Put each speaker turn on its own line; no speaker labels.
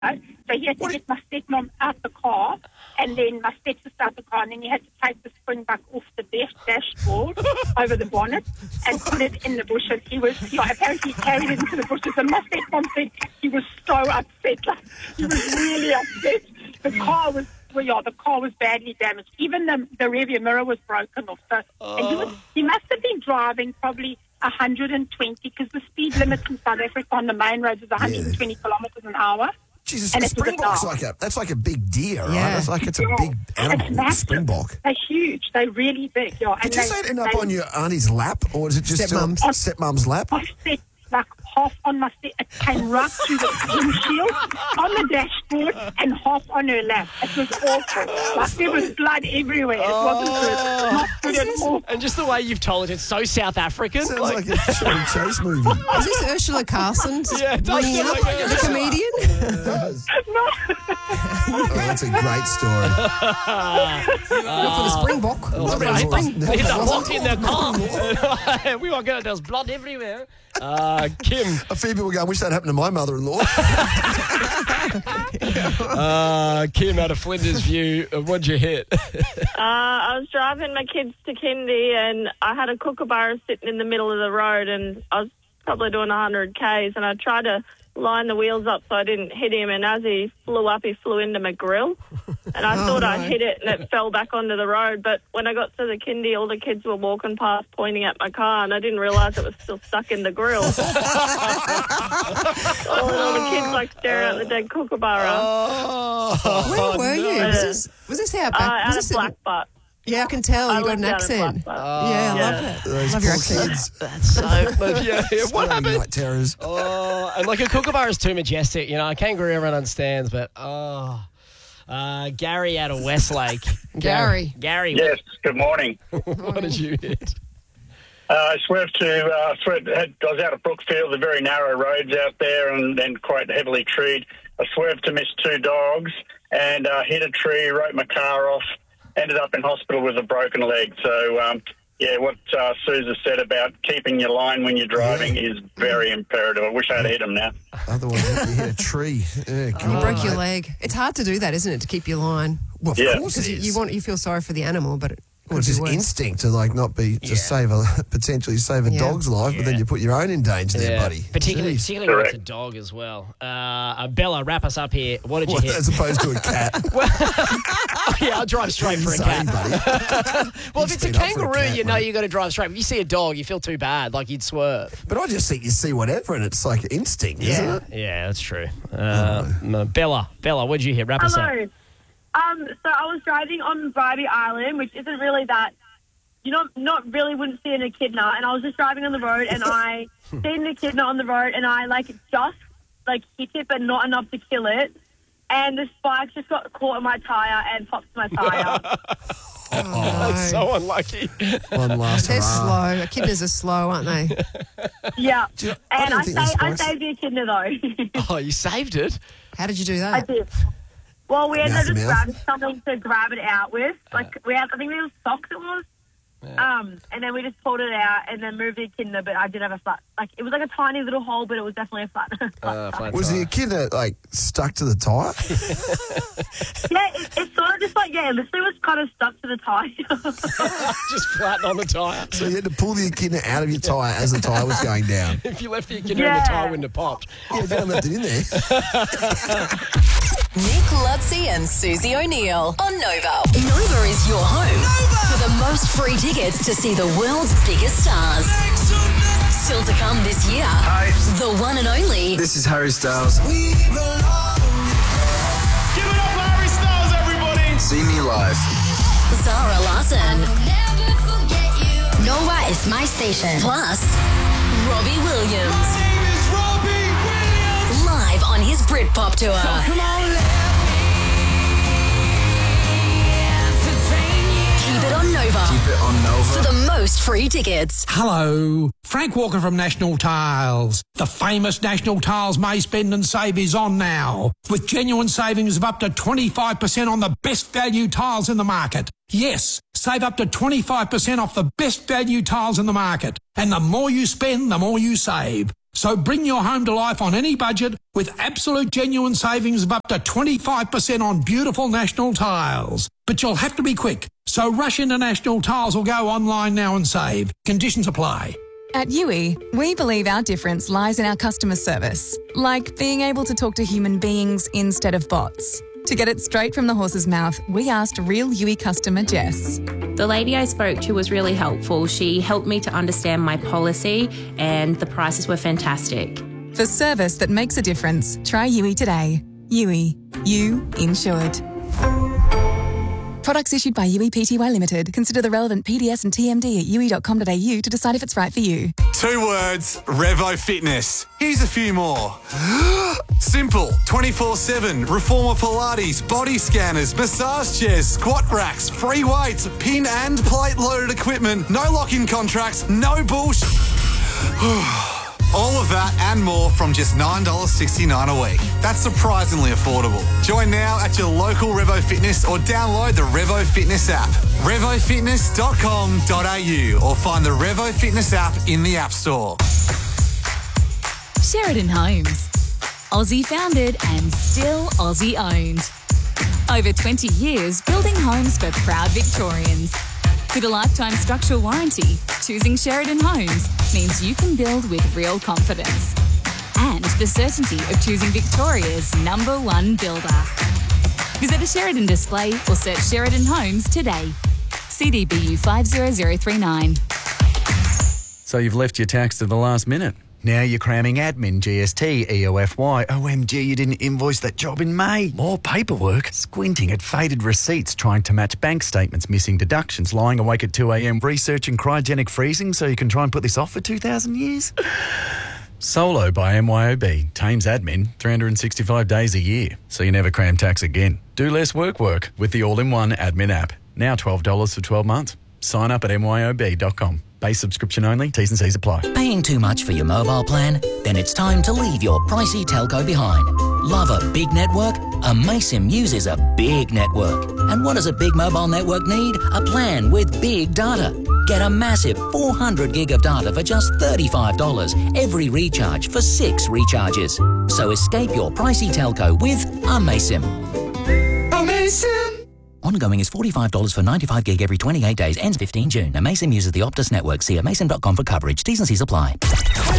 So he had to get my stepmom out the car, and then my stepsister out the car, and then he had to take the Springbok off the dashboard over the bonnet and put it in the bushes. He was, apparently he carried it into the bushes, and my stepmom said he was so upset. Like, he was really upset. The car was badly damaged. Even the rearview mirror was broken off. So, and he must have been driving probably 120, because the speed limit in South Africa on the main roads is 120 kilometres an hour.
Jesus, a springbok's that's like a big deer, right?
Yeah.
It's a big animal, a springbok.
They're huge. They're really big. Yeah.
Did you say it ended up on your auntie's lap, or is it just stepmom's lap?
I said, like half on my step. It came right through the windshield, on the dashboard, and half on her lap. It was awful. Like there was blood everywhere. It wasn't good. Not good at all.
And just the way you've told it, it's so South African.
Sounds like a Chevy Chase movie.
Is this Ursula Carson?
Yeah, it does
ringing
sound
up
like
the comedian?
It does. Oh, that's a great story.
Not for the Springbok.
They walked in their car. We were going, there's blood everywhere. Kim.
A few people going, wish that happened to my mother-in-law.
Kim, out of Flinders View, what'd you hit?
I was driving my kids to kindy, and I had a kookaburra sitting in the middle of the road, and I was probably doing 100 Ks, and I tried to line the wheels up so I didn't hit him, and as he flew up, he flew into my grill, and I thought I'd hit it, and it fell back onto the road. But when I got to the kindy, all the kids were walking past pointing at my car, and I didn't realise it was still stuck in the grill. All the kids like staring at the dead kookaburra.
Where were you? Was this our back?
At a black butt.
Yeah, I can tell. You got an accent. Yeah, I love it. Love your accent.
That's so what happened?
Night terrors.
And like a kookaburra is too majestic. You know, a kangaroo everyone understands, but Gary out of Westlake.
Gary.
Yes, good morning.
What did you hit?
I swerved I was out of Brookfield, the very narrow roads out there and quite heavily treed. I swerved to miss two dogs and hit a tree, wrote my car off, ended up in hospital with a broken leg. So, what Susan said about keeping your line when you're driving is very imperative. I wish I had hit him now.
Otherwise, you hit a tree.
You broke your leg. It's hard to do that, isn't it, to keep your line?
Well, of course it is.
You feel sorry for the animal, but
it's just instinct to not be potentially save a dog's life, but then you put your own in danger there, buddy.
Particularly when it's a dog as well. Bella, wrap us up here. What did you hit?
As opposed to a cat.
I'll drive straight for a cat.
Buddy.
Well, if it's a kangaroo, you know you got to drive straight. If you see a dog, you feel too bad, like you'd swerve.
But I just think you see whatever, and it's like instinct, isn't it?
Yeah, that's true. Bella, what did you hit? Wrap us up.
So I was driving on Bribie Island, which isn't really that, not really wouldn't see an echidna, and I was just driving on the road, and I seen an echidna on the road, and I just hit it, but not enough to kill it, and the spike just got caught in my tyre and popped my tyre.
That's so unlucky.
One last
They're slow. Echidnas are slow, aren't they?
Yeah.
I
saved the echidna, though.
Oh, you saved it?
How did you do that?
I did. Well, we ended up just grabbing something to grab it out with. I think it was socks it was. Yeah. And then we just pulled it out and then moved the echidna, but I did have a flat. It was like a tiny little hole, but it was definitely a flat tire.
Was the echidna, stuck to the tyre?
Yeah, it's sort of just literally was kind of stuck to the tyre.
Just flat on the tyre.
So you had to pull the echidna out of your tyre as the tyre was going down.
If you left the echidna in the tyre, wouldn't have popped.
Yeah, if I left it in there.
Nick Lutzi and Susie O'Neill on Nova. Nova is your home for the most free tickets to see the world's biggest stars. Still to come this year.
Hi.
The one and only.
This is Harry Styles.
Give it up, Harry Styles, everybody.
See me live.
Zara Larsson. Nova is my station. Plus, Robbie Williams.
My name is Robbie Williams.
Live on his Britpop tour.
So come on,
Keep it on Nova.
Keep it on Nova.
For the most free tickets.
Hello, Frank Walker from National Tiles. The famous National Tiles May Spend and Save is on now, with genuine savings of up to 25% on the best value tiles in the market. Yes, save up to 25% off the best value tiles in the market. And the more you spend, the more you save. So bring your home to life on any budget with absolute genuine savings of up to 25% on beautiful National Tiles. But you'll have to be quick. So rush into National Tiles or go online now and save. Conditions apply.
At Yui, we believe our difference lies in our customer service, like being able to talk to human beings instead of bots. To get it straight from the horse's mouth, we asked real Yui customer Jess.
The lady I spoke to was really helpful. She helped me to understand my policy and the prices were fantastic.
For service that makes a difference, try Yui today. Yui, you insured. Products issued by Yui Pty Limited. Consider the relevant PDS and TMD at yui.com.au to decide if it's right for you.
2 words, Revo Fitness. Here's a few more. Simple, 24/7, Reformer Pilates, body scanners, massage chairs, squat racks, free weights, pin and plate loaded equipment, no lock-in contracts, no bullshit. All of that and more from just $9.69 a week. That's surprisingly affordable. Join now at your local Revo Fitness or download the Revo Fitness app. RevoFitness.com.au or find the Revo Fitness app in the App Store.
Sheridan Homes. Aussie founded and still Aussie owned. Over 20 years building homes for proud Victorians. With a lifetime structural warranty, choosing Sheridan Homes means you can build with real confidence. And the certainty of choosing Victoria's #1 builder. Visit a Sheridan display or search Sheridan Homes today. CDBU 50039.
So you've left your tax to the last minute. Now you're cramming admin, GST, EOFY. OMG, you didn't invoice that job in May. More paperwork. Squinting at faded receipts, trying to match bank statements, missing deductions, lying awake at 2 a.m, researching cryogenic freezing so you can try and put this off for 2,000 years. Solo by MYOB. Tames admin 365 days a year, so you never cram tax again. Do less work with the all-in-one admin app. Now $12 for 12 months. Sign up at myob.com. Base subscription only. T's and C's apply.
Paying too much for your mobile plan? Then it's time to leave your pricey telco behind. Love a big network? Amaysim uses a big network. And what does a big mobile network need? A plan with big data. Get a massive 400 gig of data for just $35 every recharge for 6 recharges. So escape your pricey telco with Amaysim.
Amaysim!
Ongoing is $45 for 95 gig every 28 days. Ends 15 June. Amaysim uses the Optus network. See amaysim.com for coverage. T's and C's apply.